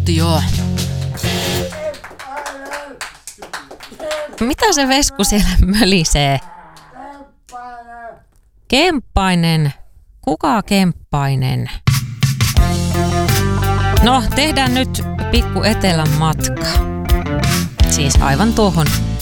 Nuotio. Mitä se Vesku siellä mölisee? Kemppainen. Kuka Kemppainen? No, tehdään nyt pikku etelän matka. Siis aivan tuohon